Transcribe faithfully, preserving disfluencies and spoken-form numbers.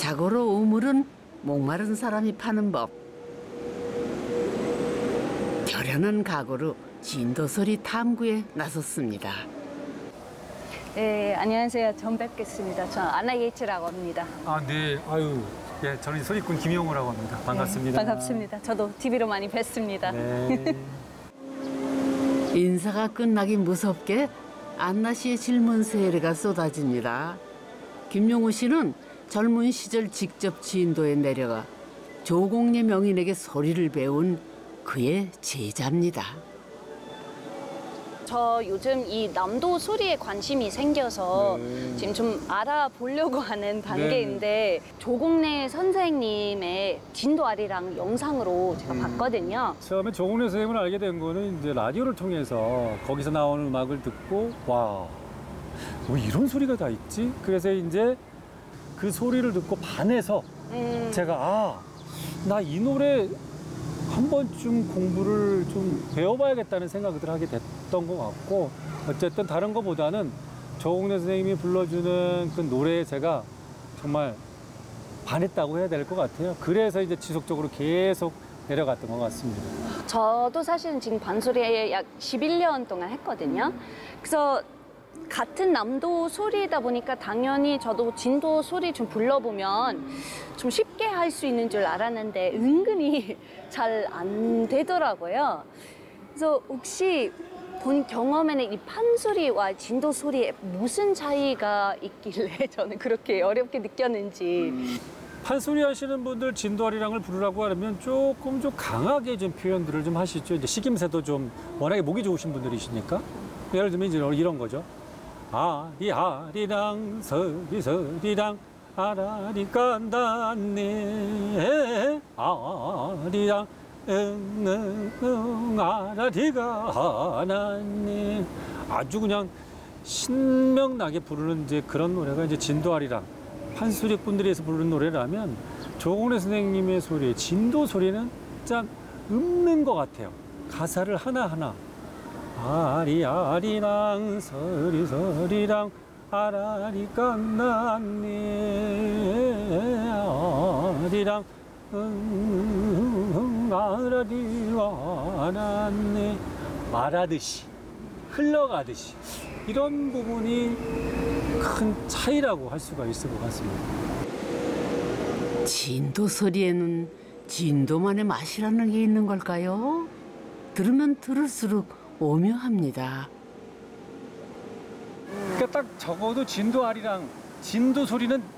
자고로 우물은 목마른 사람이 파는 법. 결연한 각오로 진도소리 탐구에 나섰습니다. 네, 안녕하세요. 처음 뵙겠습니다. 저 아나 예치라고 합니다. 아, 네. 아유, 예, 저는 소리꾼 김용호라고 합니다. 반갑습니다. 네, 반갑습니다. 저도 티비로 많이 뵀습니다. 네. 인사가 끝나기 무섭게 안나 씨의 질문 세례가 쏟아집니다. 김용우 씨는 젊은 시절 직접 진도에 내려가 조공예 명인에게 소리를 배운 그의 제자입니다. 저 요즘 이 남도 소리에 관심이 생겨서 네. 지금 좀 알아보려고 하는 단계인데 조공래 선생님의 진도 아리랑 영상으로 제가 음. 봤거든요. 처음에 조공래 선생님을 알게 된 거는 이제 라디오를 통해서 거기서 나오는 음악을 듣고 와, 뭐 이런 소리가 다 있지? 그래서 이제 그 소리를 듣고 반해서 음, 제가 아, 나 이 노래 한 번쯤 공부를 좀 배워봐야겠다는 생각을 하게 됐던 것 같고, 어쨌든 다른 것보다는 조공래 선생님이 불러주는 그 노래에 제가 정말 반했다고 해야 될 것 같아요. 그래서 이제 지속적으로 계속 내려갔던 것 같습니다. 저도 사실은 지금 반소리에 약 십일 년 동안 했거든요. 그래서 같은 남도 소리이다 보니까 당연히 저도 진도 소리 좀 불러보면 좀 쉽게 할 수 있는 줄 알았는데 은근히 잘 안 되더라고요. 그래서 혹시 본 경험에는 이 판소리와 진도 소리에 무슨 차이가 있길래 저는 그렇게 어렵게 느꼈는지. 판소리 하시는 분들 진도아리랑을 부르라고 하면 조금 좀 강하게 좀 표현들을 좀 하시죠. 이제 식임새도 좀 워낙에 목이 좋으신 분들이시니까. 예를 들면 이제 이런 거죠. 아리 아리랑 서리 서리랑 아라리 깐다네 아리랑 응응 아라리가 하나네. 아주 그냥 신명나게 부르는 이제 그런 노래가 이제 진도아리랑 판소리 분들에서 부르는 노래라면 조공래 선생님의 소리, 진도 소리는 진짜 없는 것 같아요. 가사를 하나하나 아리 아리랑 서리 서리랑 아라리 깐나네 아리랑 응 아라리가 하나네. 말하듯이 흘러가듯이 이런 부분이 큰 차이라고 할 수가 있을 것 같습니다. 진도 소리에는 진도만의 맛이라는 게 있는 걸까요? 들으면 들을수록 오묘합니다. 그러니까 딱 적어도 진도 아리랑, 진도 소리는